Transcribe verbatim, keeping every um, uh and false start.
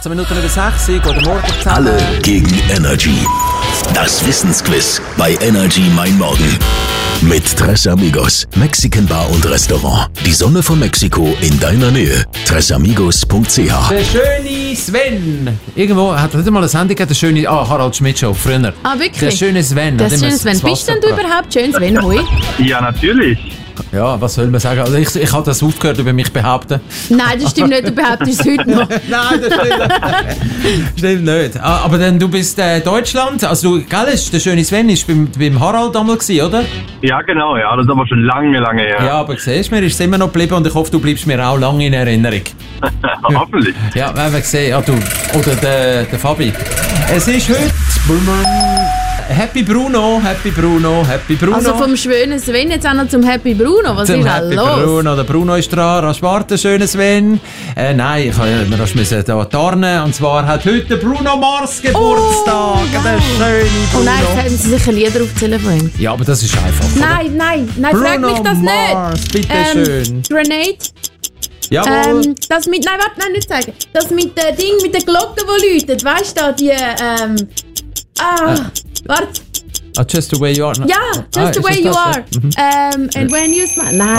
sechzehn Minuten über sechs. Guten Morgen zusammen. Alle gegen Energy. Das Wissensquiz bei Energy Mein Morgen. Mit Tres Amigos, Mexican Bar und Restaurant. Die Sonne von Mexiko in deiner Nähe. tres amigos punkt c h. Der schöne Sven. Irgendwo hat er mal eine Sendung gehabt, der schöne... Ah, Harald Schmidt Show, früher. Ah, wirklich? Der schöne Sven. Der schöne Sven. Bist denn du überhaupt schön, Sven? Hoi? Ja, natürlich. Ja, was soll man sagen? Also ich, ich habe das aufgehört über mich behaupten. Nein, das stimmt nicht. Du behauptest es heute noch. Nein, das stimmt, stimmt nicht. Ah, aber dann, du bist äh, Deutschland. Also, du, gell, der schöne Sven ist beim, beim Harald damals gewesen, oder? Ja, genau, ja. Das ist aber schon lange, lange her. Ja, aber siehst du, mir ist es immer noch geblieben und ich hoffe, du bleibst mir auch lange in Erinnerung. Hoffentlich. Ja, wenn wir sehen, ja, du, oder der, der Fabi. Es ist heute... Happy Bruno, Happy Bruno, Happy Bruno. Also vom schönen Sven jetzt auch noch zum Happy Bruno. Was zum ist da Happy los? Bruno. Der Bruno ist dran. Rasch warten, schöner Sven. Äh, nein, ich musste hier tarnen. Und zwar hat heute der Bruno Mars Geburtstag. Oh, der schöne Bruno. Oh nein, jetzt haben sie sicher Lieder aufzählen von ihm. Ja, aber das ist einfach. Nein, nein, nein, Bruno frag mich das Mars, nicht. bitte ähm, schön. Grenade. Jawohl. Ähm, das mit, nein, warte, nein, nicht sagen. Das mit dem Ding, mit der Glocke, die läutet. Weißt du, da die, ähm, ah, Äh. warte. Ah, just the way you are. Ja, just Ah, the ist way das you das? are. Mhm. Ähm, and when you smile. Nein.